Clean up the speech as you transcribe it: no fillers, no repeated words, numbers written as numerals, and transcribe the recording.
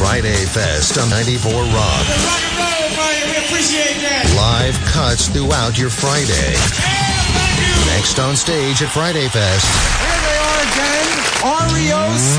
Friday Fest on 94 Rock. Rock and roll, everybody. We appreciate that. Live cuts throughout your Friday. Thank you. Next on stage at Friday Fest. Here they are again. REO